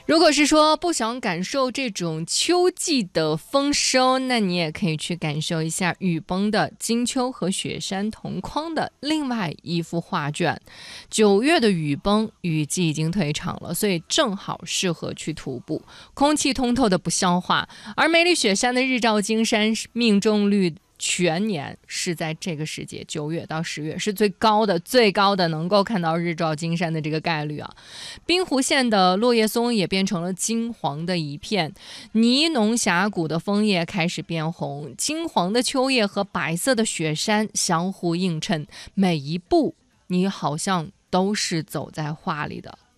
如果是说不想感受这种秋季的丰收，那你也可以去感受一下雨崩的金秋和雪山同框的另外一幅画卷。9月的雨崩，雨季已经退场了，所以正好适合去徒步，空气通透的不像话。而梅里雪山的日照金山命中率全年是在这个时节，9月到10月是最高的能够看到日照金山的这个概率啊。滨湖县的落叶松也变成了金黄的一片，尼农峡谷的枫叶开始变红，金黄的秋叶和白色的雪山相互映衬，每一步你好像都是走在画里的。